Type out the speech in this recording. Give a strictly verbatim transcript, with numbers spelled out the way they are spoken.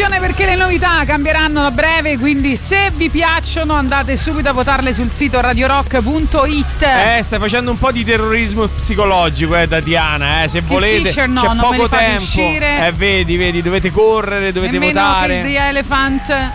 attenzione perché le novità cambieranno a breve, quindi se vi piacciono andate subito a votarle sul sito radio rock punto it. Eh, stai facendo un po' di terrorismo psicologico, eh, Tatiana, eh, se volete Fisher, no, c'è non poco me li fate tempo. uscire. Eh, vedi, vedi, dovete correre, dovete Nemmeno votare. che The Elephant.